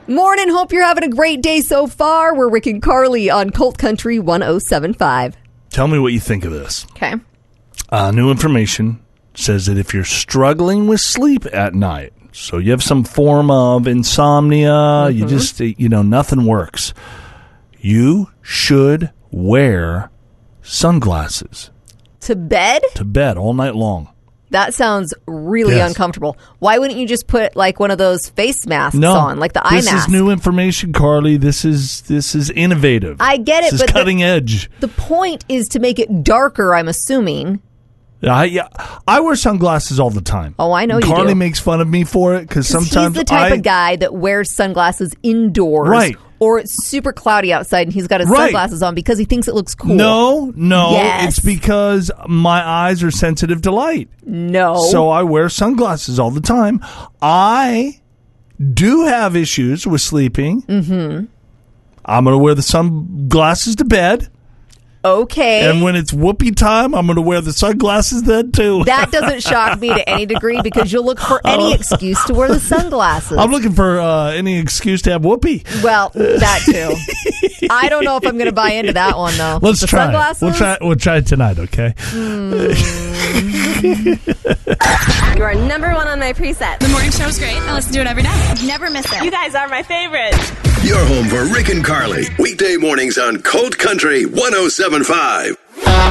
Morning. Hope you're having a great day so far. We're Rick and Carly on Colt Country 107.5. Tell me what you think of this. Okay. New information says that if you're struggling with sleep at night, so you have some form of insomnia, you just, nothing works, you should wear sunglasses. To bed? To bed all night long. That sounds really uncomfortable. Why wouldn't you just put like one of those face masks on, like the eye mask? This is new information, Carly. This is innovative. I get it, this is cutting edge. The point is to make it darker, I'm assuming. I wear sunglasses all the time. Oh, I know you do. Carly makes fun of me for it because sometimes he's the type of guy that wears sunglasses indoors. Right. Or it's super cloudy outside and he's got his sunglasses on because he thinks it looks cool. No. Yes. It's because my eyes are sensitive to light. No. So I wear sunglasses all the time. I do have issues with sleeping. Mm-hmm. I'm going to wear the sunglasses to bed. Okay. And when it's whoopee time, I'm going to wear the sunglasses then, too. That doesn't shock me to any degree because you'll look for any excuse to wear the sunglasses. I'm looking for any excuse to have whoopee. Well, that, too. I don't know if I'm going to buy into that one, though. Let's try sunglasses? it. We'll try it tonight, okay? You are number one on my preset. The morning show's great. I listen to it every day. Never miss it. You guys are my favorite. You're home for Rick and Carly. Weekday mornings on Colt Country 107.5.